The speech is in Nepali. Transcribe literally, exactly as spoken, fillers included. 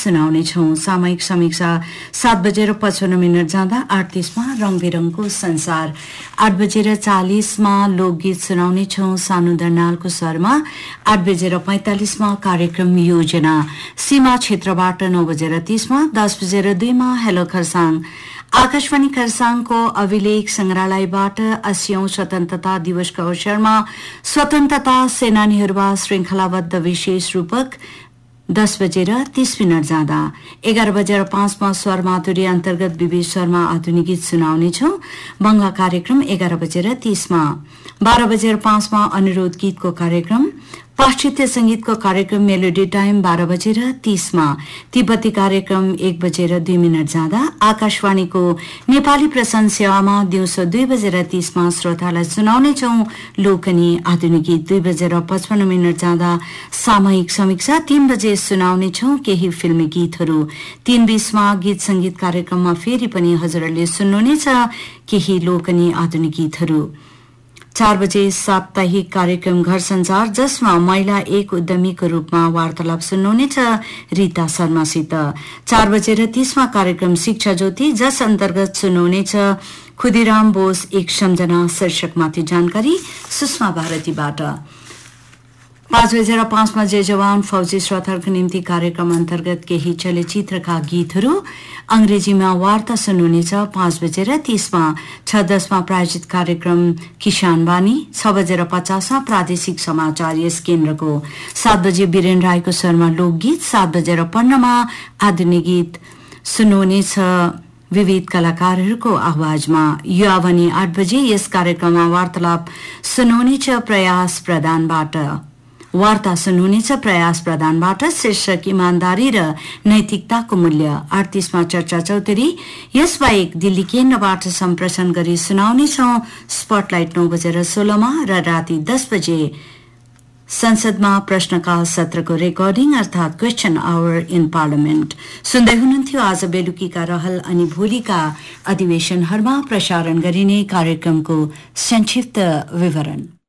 सुनाउनेछौँ। सामयिक समीक्षा सात बजेर पचपन्न मिनट जाँदा आठ तीसमा रङ बिरङको संसार, आठ बजेर चालिसमा लोकगीत सुनाउनेछौँ सानु दर्नालको स्वरमा, आठ बजेर पैंतालिसमा कार्यक्रम योजना, सीमा क्षेत्रबाट नौ बजेर तीसमा, दस बजेर दुईमा हेलो खरसाङ, आकाशवाणी खरसाङको अभिलेख संग्रहालयबाट अस्सीऔं स्वतन्त्रता दिवसको अवसरमा स्वतन्त्रता सेनानीहरूमा श्रृंखलाबद्ध विशेष रूपक दस बजेर तीस मिनट जाँदा, एघार बजेर पाँचमा स्वर माधुरी अन्तर्गत विवेश स्वरमा आधुनिक गीत सुनाउनेछौ। बंगला कार्यक्रम एघार बजेर तीसमा, बाह्र बजेर पाँचमा अनुरोध गीतको कार्यक्रम, पाश्चात्य संगीतको कार्यक्रम मेलोडी टाइम बाह्र बजेर तीसमा, तिब्बती कार्यक्रम एक बजेर दुई मिनट जाँदा, आकाशवाणीको नेपाली प्रसारण सेवामा दिउँसो दुई बजेर तीसमा श्रोतालाई सुनाउनेछौ लोकनी आधुनिक गीत। दुई बजेर पचपन्न मिनट जाँदा सामयिक समीक्षा, तीन बजे सुनाउनेछौ केही फिल्मी गीतहरू। तीन बीसमा गीत संगीत कार्यक्रममा फेरि पनि हजुरहरूले सुन्नुहुनेछ केही लोकनी आधुनिक गीतहरू। चार बजे साप्ताहिक कार्यक्रम घर संसार, जसमा महिला एक उद्यमीको रूपमा वार्तालाप सुन्नुहुनेछ रीता शर्मासित। चार बजेर तीसमा कार्यक्रम शिक्षा ज्योति, जस अन्तर्गत सुन्नुहुनेछ खुदीराम बोस एक सम्झना शीर्षकमाथि जानकारी सुषमा भारतीबाट। पाँच बजेर पाँचमा जय जवान फौजी श्रोताहरूको निम्ति कार्यक्रम अन्तर्गत केही चलचित्रका गीतहरू, अंग्रेजीमा वार्ता सुन्नुहुनेछ पाँच बजेर तीसमा। छ दसमा प्रायोजित कार्यक्रम किसान बानी, छ बजेर पचासमा प्रादेशिक समाचार यस केन्द्रको। सात बजे वीरेन राईको स्वरमा लोकगीत, सात बजेर पन्ध्रमा आधुनिक गीत सुन्नुहुनेछ विविध कलाकारहरूको आवाजमा। युवावाणी आठ बजे यस कार्यक्रममा वार्तालाप सुन्नुहुनेछ प्रयास प्रधानबाट। वार्ता सुन्नुहुनेछ प्रयास प्रधानबाट, शीर्षक इमान्दारी र नैतिकताको मूल्य। अडतीसमा चर्चा चौधरी, यसबाहेक दिल्ली केन्द्रबाट सम्प्रेषण गरी सुनाउनेछौं स्पटलाइट नौ बजेर सोह्रमा र राति दस बजे संसदमा प्रश्नकाल सत्रको रेकर्डिङ अर्थात क्वेश्चन आवर इन पार्लियामेन्ट। सुन्दै हुनुहुन्थ्यो आज बेलुकीका रहल अनि भोलिका अधिवेशनहरूमा प्रसारण गरिने कार्यक्रमको संक्षिप्त विवरण।